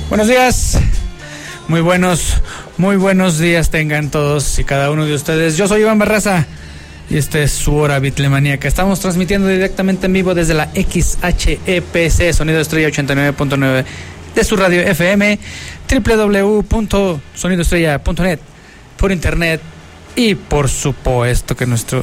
Buenos días, muy buenos días tengan todos y cada uno de ustedes. Yo soy Iván Barraza y esta es su hora Beatlemaníaca. Estamos transmitiendo directamente en vivo desde la XHEPC, Sonido Estrella 89.9 de su radio FM, www.sonidoestrella.net, por internet y por supuesto que nuestro